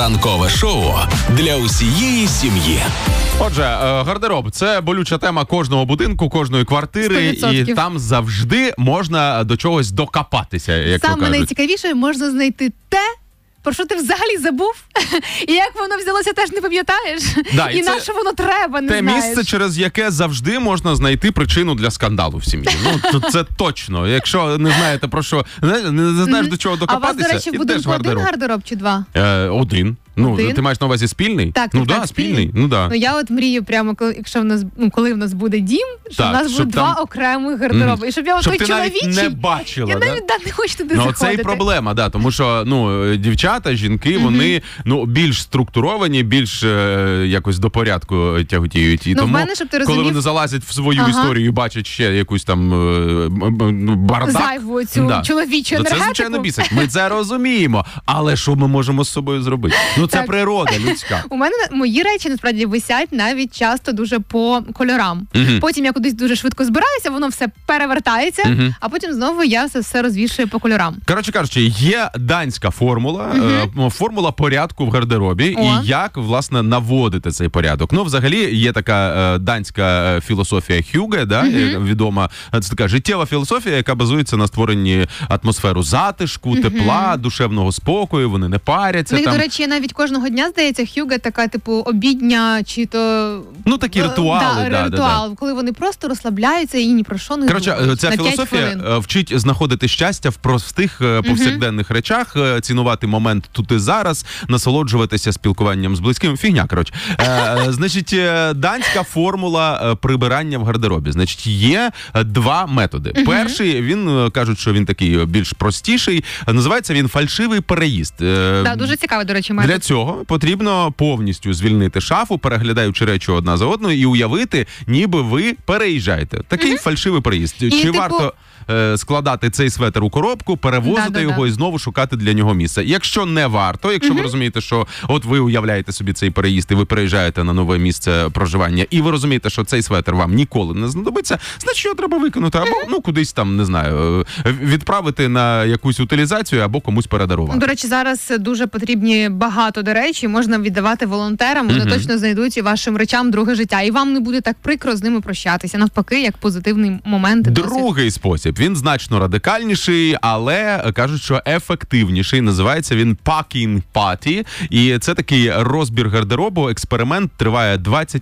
Ранкове шоу для усієї сім'ї. Отже, гардероб – це болюча тема кожного будинку, кожної квартири, 100%. і там завжди можна до чогось докопатися, як то Саме кажуть. найцікавіше можна знайти те, про що ти взагалі забув, і як воно взялося, теж не пам'ятаєш, Да, і на що воно треба, не те знаєш. місце, через яке завжди можна знайти причину для скандалу в сім'ї. Ну, це точно. Якщо не знаєте про що, не знаєш до чого А у вас, докопатися, до речі, в ідеш будинку в один гардероб. гардероб чи два? Один. Ну, Один? ти маєш на увазі спільний? Так, ну, так, да, спільний. Ну, да. Ну, я от мрію прямо, коли, коли в нас буде дім, щоб Так, у нас щоб буде два там- окремих гардероби. І щоб я Щоб той ти навіть чоловічий, не бачила, я да? навіть не хочу туди Ну, заходити. це і проблема, да, тому що дівчата, жінки, вони більш структуровані, більш якось до порядку тяготіють. І Ну, в тому, мене, щоб ти коли розумів- вони залазять в свою історію і бачать ще якусь там бардак, Зайву цю чоловічу Ну, це, енергетику. звичайно, бісить. Ми це розуміємо. Але що ми можемо з собою зробити? Ну, це Так. природа людська. У мене мої речі насправді висять навіть часто дуже по кольорам. Потім я кудись дуже швидко збираюся, воно все перевертається, а потім знову я все розвішую по кольорам. Коротше кажучи, є данська формула, формула порядку в гардеробі, О. і як, власне, наводити цей порядок. Ну, взагалі, є така данська філософія Хюге, да, відома. Це така життєва філософія, яка базується на створенні атмосферу затишку, тепла, душевного спокою, вони не паряться. У них, там. до речі, навіть кожного дня, здається, Хюге така, типу, обідня, чи то... Ну, такі ритуали. Ритуал, коли вони просто розслабляються і ні про що не Коротше, думають. ця На 5 філософія хвилин. вчить знаходити щастя в простих повсякденних речах, цінувати момент тут і зараз, насолоджуватися спілкуванням з близьким. Фігня, коротше. Значить, данська формула прибирання в гардеробі. Значить, є два методи. Перший, він, кажуть, що він такий більш простіший, називається він фальшивий переїзд. Так, дуже цікавий, до речі, метод. Для цього потрібно повністю звільнити шафу, переглядаючи речі одна за одною, і уявити, ніби ви переїжджаєте. Такий фальшивий переїзд. Чи типу... варто складати цей светр у коробку, перевозити його і знову шукати для нього місце? Якщо не варто, якщо ви розумієте, що от ви уявляєте собі цей переїзд, і ви переїжджаєте на нове місце проживання, і ви розумієте, що цей светр вам ніколи не знадобиться, значить його треба викинути, або кудись там, не знаю, відправити на якусь утилізацію, або комусь передарувати. До речі, зараз дуже потрібні багато, до речі, можна віддавати волонтерам, вони точно знайдуть і вашим речам друге життя. І вам не буде так прикро з ними прощатися. Навпаки, як позитивний момент. Другий спосіб, він значно радикальніший, але кажуть, що ефективніший. Називається він Packing Party. І це такий розбір гардеробу. Експеримент триває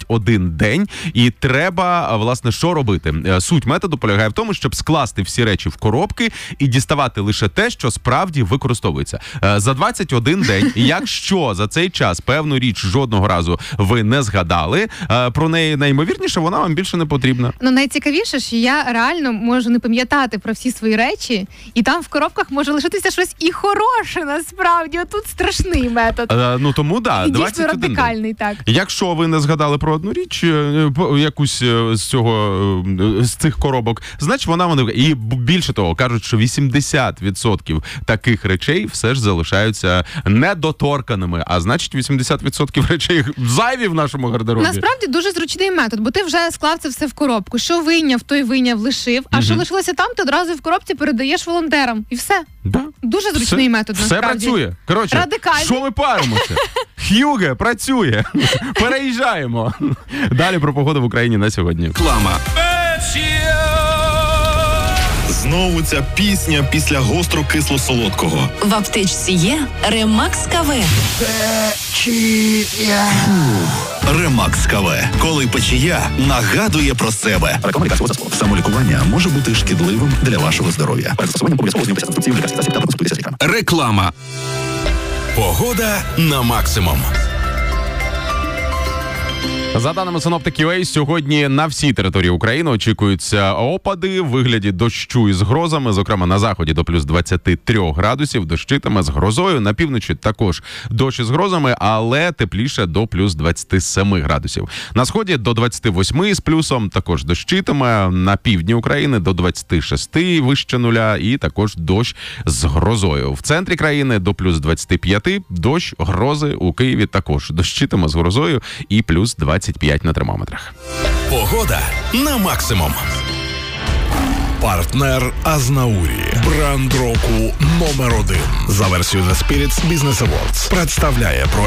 21 день. І треба, власне, що робити? Суть методу полягає в тому, щоб скласти всі речі в коробки і діставати лише те, що справді використовується. За 21 день, якщо за цей час певну річ жодного разу ви не згадали, про неї найімовірніше вона вам більше не потрібна. Ну, найцікавіше, що я реально можу не пам'ятати про всі свої речі, і там в коробках може лишитися щось і хороше, насправді. Отут страшний метод. Ну, тому, да, І 21 дійсно радикальний, так. Якщо ви не згадали про одну річ, якусь з цих коробок, значить вона... І більше того, кажуть, що 80% таких речей все ж залишаються недоторканими, а значить 80% речей зайві в нашому гардеробі. Насправді дуже зручний метод, бо ти вже склав це все в коробку. Що вийняв, той вийняв, лишив, а що лишилося там, ти одразу в коробці передаєш волонтерам. І все. Да. Дуже зручний метод, насправді. Все працює. Коротше, радикальний. що ми паримося? Хюге працює. Переїжджаємо. Далі про погоду в Україні на сьогодні. Реклама. Знову ця пісня після гостро-кисло-солодкого. В аптечці є Ремакс КВ. Ремакс КВ. Коли печія нагадує про себе. Реклама лікарського засобу. Самолікування може бути шкідливим для вашого здоров'я. Перед застосуванням обов'язково ознайомитися з інструкцією лікарських засобів та консультуйтеся з лікарем. Реклама. Погода на максимум. За даними синоптиків UA, сьогодні на всій території України очікуються опади в вигляді дощу із грозами, зокрема на заході до плюс 23 градусів, дощитиме з грозою, на півночі також дощ із грозами, але тепліше до плюс 27 градусів. На сході до 28 з плюсом також дощитиме, на півдні України до 26 вище нуля і також дощ з грозою. В центрі країни до плюс 25 дощ, грози, у Києві також дощитиме з грозою і плюс 25 на термометрах. Погода на максимум. Партнер Азнаурі. Бренд року номер 1. За версією The Spirits Business Awards. Представляє